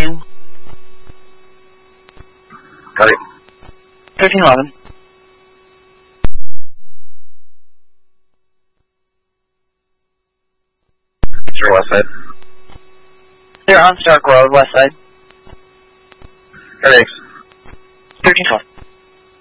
name? Got it. 1311. Sure, west side. They're on Stark Road, west side. Thanks. 1312.